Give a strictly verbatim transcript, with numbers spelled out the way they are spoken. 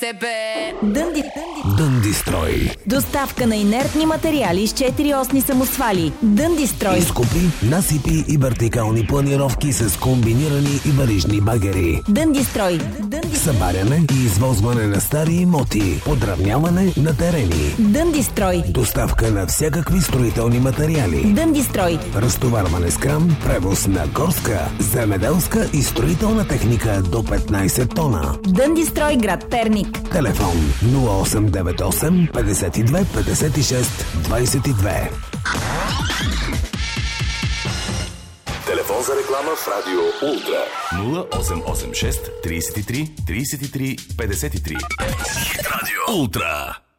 тебе. Дънди, Дънди строй. доставка на инертни материали с четири осни самосвали. Дънди строй. Изкопи, насипи и вертикални планировки с комбинирани и варижни багери. Дънди строй. Дънди Събаряне и извозване на стари имоти. Подравняване на терени. Дънди строй. Доставка на всякакви строителни материали. Дънди строй. Разтоварване с кран, превоз на горска, земеделска и строителна техника до петнайсет тона. Дънди строй, град Перник. Телефон нула осем девет осем петдесет и две петдесет и шест двайсет и две. Телефон за реклама в Радио Ултра. нула осем осем шест трийсет и три трийсет и три петдесет и три. Радио Ултра.